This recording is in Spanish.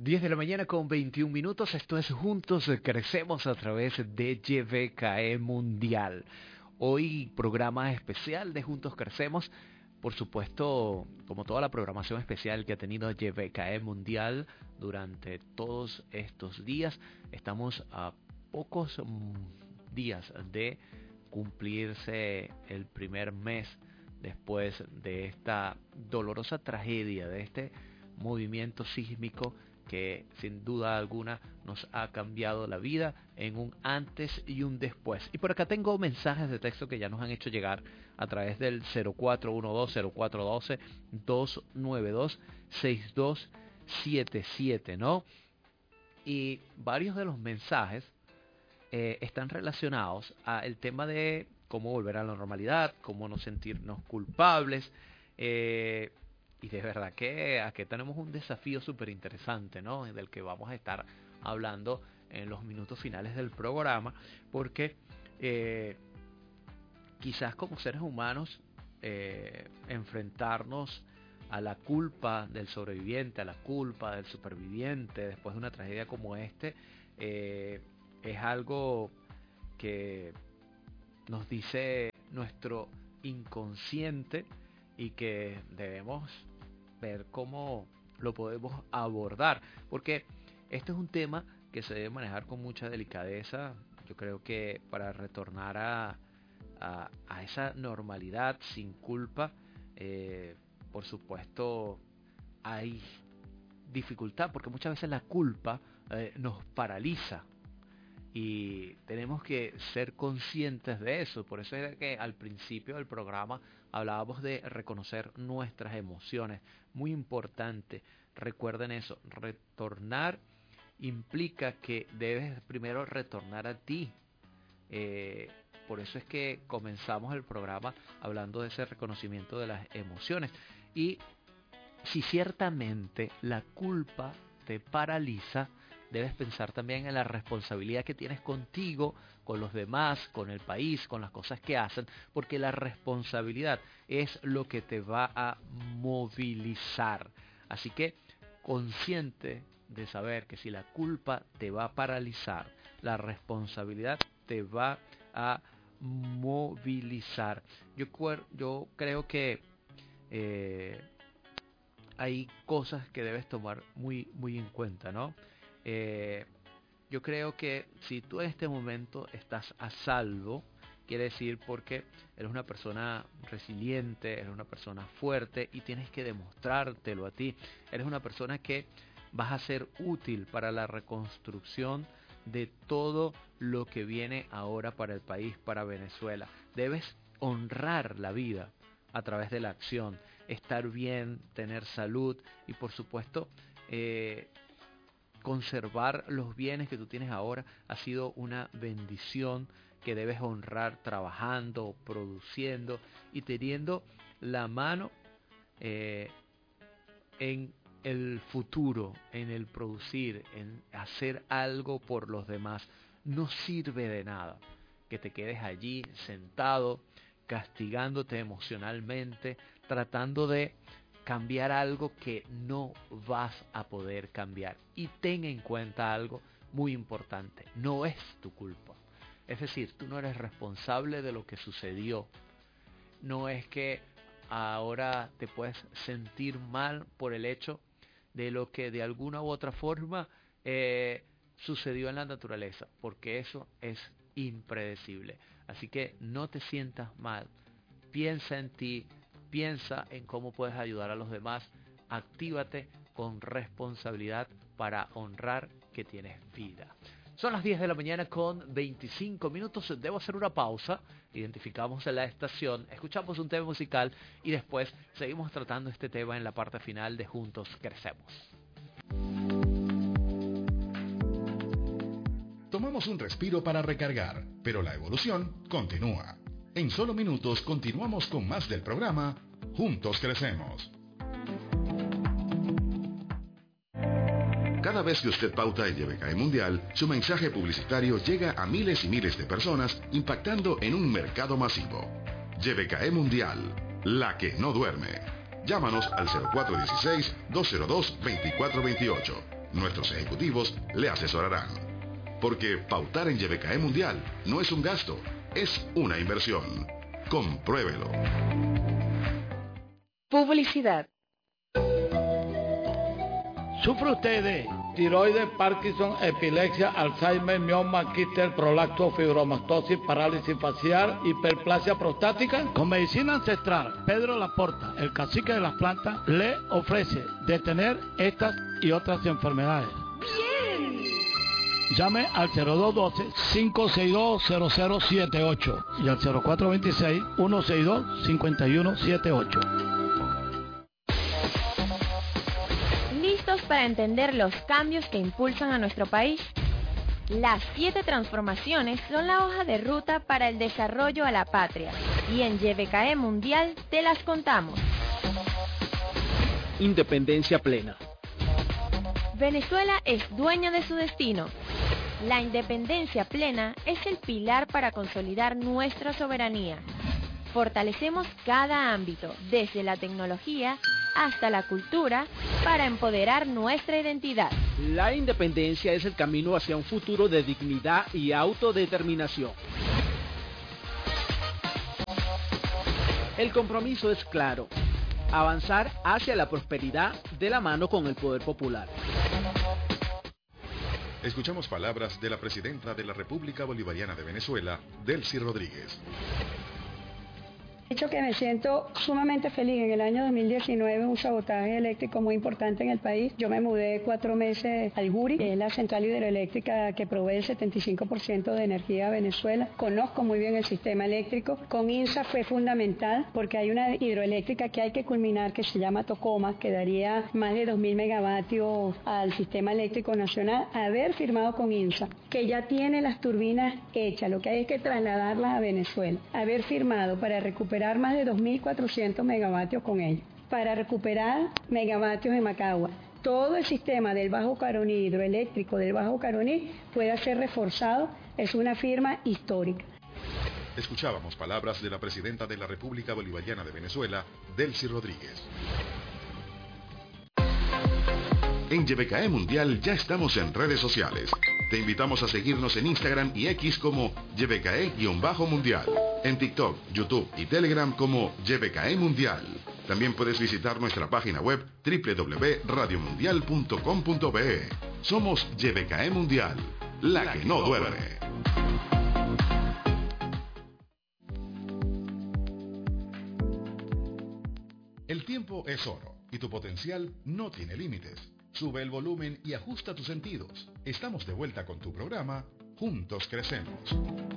10 de la mañana con 21 minutos, esto es Juntos Crecemos a través de YBKE Mundial. Hoy programa especial de Juntos Crecemos, por supuesto, como toda la programación especial que ha tenido YBKE Mundial durante todos estos días. Estamos a pocos días de cumplirse el primer mes después de esta dolorosa tragedia, de este movimiento sísmico que sin duda alguna nos ha cambiado la vida en un antes y un después. Y por acá tengo mensajes de texto que ya nos han hecho llegar a través del 0412-0412-292-6277, ¿no? Y varios de los mensajes están relacionados al tema de cómo volver a la normalidad, cómo no sentirnos culpables, y de verdad que aquí tenemos un desafío súper interesante, ¿no? Del que vamos a estar hablando en los minutos finales del programa, porque quizás como seres humanos enfrentarnos a la culpa del sobreviviente, a la culpa del superviviente después de una tragedia como es algo que nos dice nuestro inconsciente y que debemos ver cómo lo podemos abordar, porque este es un tema que se debe manejar con mucha delicadeza. Yo creo que para retornar a esa normalidad sin culpa, por supuesto hay dificultad, porque muchas veces la culpa nos paraliza. Y tenemos que ser conscientes de eso. Por eso es que al principio del programa hablábamos de reconocer nuestras emociones. Muy importante. Recuerden eso. Retornar implica que debes primero retornar a ti. Por eso es que comenzamos el programa hablando de ese reconocimiento de las emociones. Y si ciertamente la culpa te paraliza, debes pensar también en la responsabilidad que tienes contigo, con los demás, con el país, con las cosas que hacen, porque la responsabilidad es lo que te va a movilizar. Así que consciente de saber que si la culpa te va a paralizar, la responsabilidad te va a movilizar. Yo creo que hay cosas que debes tomar muy en cuenta, ¿no? Yo creo que si tú en este momento estás a salvo, quiere decir porque eres una persona resiliente, eres una persona fuerte y tienes que demostrártelo a ti. Eres una persona que vas a ser útil para la reconstrucción de todo lo que viene ahora para el país, para Venezuela. Debes honrar la vida a través de la acción, estar bien, tener salud y por supuesto conservar los bienes que tú tienes ahora ha sido una bendición que debes honrar trabajando, produciendo y teniendo la mano en el futuro, en el producir, en hacer algo por los demás. No sirve de nada que te quedes allí sentado, castigándote emocionalmente, tratando de cambiar algo que no vas a poder cambiar. Y ten en cuenta algo muy importante, no es tu culpa. Es decir, tú no eres responsable de lo que sucedió. No es que ahora te puedes sentir mal por el hecho de lo que de alguna u otra forma sucedió en la naturaleza, porque eso es impredecible. Así que no te sientas mal, piensa en ti, piensa en cómo puedes ayudar a los demás, actívate con responsabilidad para honrar que tienes vida. Son las 10 de la mañana con 25 minutos, debo hacer una pausa, identificamos la estación, escuchamos un tema musical y después seguimos tratando este tema en la parte final de Juntos Crecemos. Tomamos un respiro para recargar, pero la evolución continúa. En solo minutos continuamos con más del programa Juntos Crecemos. Cada vez que usted pauta en YBKE Mundial, su mensaje publicitario llega a miles y miles de personas, impactando en un mercado masivo. YBKE Mundial, la que no duerme. Llámanos al 0416-202-2428. Nuestros ejecutivos le asesorarán. Porque pautar en YBKE Mundial no es un gasto, es una inversión. Compruébelo. Publicidad. ¿Sufre usted de tiroides, Parkinson, epilepsia, Alzheimer, mioma, quistes, prolapso, fibromatosis, parálisis facial, hiperplasia prostática? Con medicina ancestral, Pedro Laporta, el cacique de las plantas, le ofrece detener estas y otras enfermedades. ¡Bien! Llame al 0212-562-0078 y al 0426-162-5178. ¿Listos para entender los cambios que impulsan a nuestro país? Las 7 transformaciones son la hoja de ruta para el desarrollo a la patria. Y en YBKE Mundial te las contamos. Independencia plena. Venezuela es dueña de su destino. La independencia plena es el pilar para consolidar nuestra soberanía. Fortalecemos cada ámbito, desde la tecnología hasta la cultura, para empoderar nuestra identidad. La independencia es el camino hacia un futuro de dignidad y autodeterminación. El compromiso es claro: avanzar hacia la prosperidad de la mano con el poder popular. Escuchamos palabras de la presidenta de la República Bolivariana de Venezuela, Delcy Rodríguez. He dicho que me siento sumamente feliz. En el año 2019 un sabotaje eléctrico muy importante en el país. Yo me mudé 4 meses al Guri, que es la central hidroeléctrica que provee el 75% de energía a Venezuela. Conozco muy bien el sistema eléctrico. Con INSA fue fundamental porque hay una hidroeléctrica que hay que culminar que se llama Tocoma, que daría más de 2.000 megavatios al sistema eléctrico nacional. Haber firmado con INSA, que ya tiene las turbinas hechas, lo que hay es que trasladarlas a Venezuela. Haber firmado para recuperar más de 2.400 megavatios con ellos, para recuperar megavatios en Macagua. Todo el sistema del Bajo Caroní, hidroeléctrico del Bajo Caroní, pueda ser reforzado. Es una firma histórica. Escuchábamos palabras de la presidenta de la República Bolivariana de Venezuela, Delcy Rodríguez. En YBKE Mundial ya estamos en redes sociales. Te invitamos a seguirnos en Instagram y X como YBKE-Mundial. En TikTok, YouTube y Telegram como YBKE Mundial. También puedes visitar nuestra página web www.radiomundial.com.be. Somos YBKE Mundial, la que no duerme. El tiempo es oro y tu potencial no tiene límites. Sube el volumen y ajusta tus sentidos. Estamos de vuelta con tu programa Juntos Crecemos.